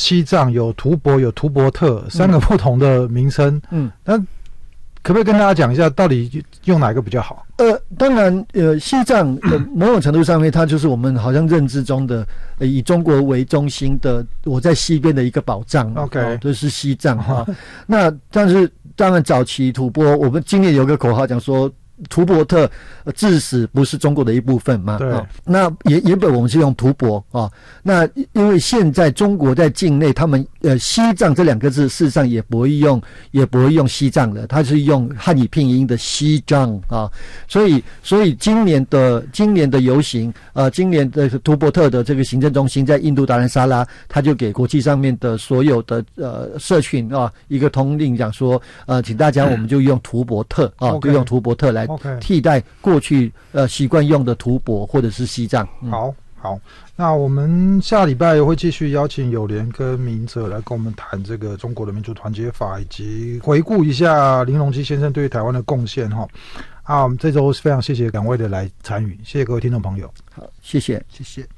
西藏、有吐蕃、有图伯特3个不同的名称。那可不可以跟大家讲一下，到底用哪个比较好？ 当然，西藏某种程度上面，它就是我们好像认知中的以中国为中心的，我在西边的一个宝藏。 OK， 就是西藏哈。那但是当然，早期吐蕃，我们今年有个口号讲说，图伯特至死不是中国的一部分嘛？ 对。 那原本我们是用吐蕃啊，那因为现在中国在境内，他们西藏这2个字事实上也不会用西藏了，它是用汉语拼音的西藏啊，所以今年的游行，今年的图伯特的这个行政中心在印度达兰萨拉，他就给国际上面的所有的社群啊一个通令，讲说请大家我们就用图伯特啊，就用图伯特来替代过去习惯用的吐蕃或者是西藏。 好，那我们下礼拜会继续邀请友莲跟明哲来跟我们谈这个中国的民主团结法，以及回顾一下林荣基先生对于台湾的贡献哈。我们这周非常谢谢两位的来参与，谢谢各位听众朋友。 好，谢谢。 谢谢。